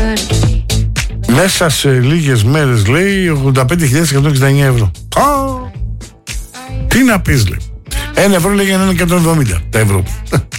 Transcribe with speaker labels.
Speaker 1: Μέσα σε λίγες μέρες, λέει, 85.169 ευρώ. Τι να πεις, λέει. 1 ευρώ, λέει, για να είναι 170 τα ευρώ.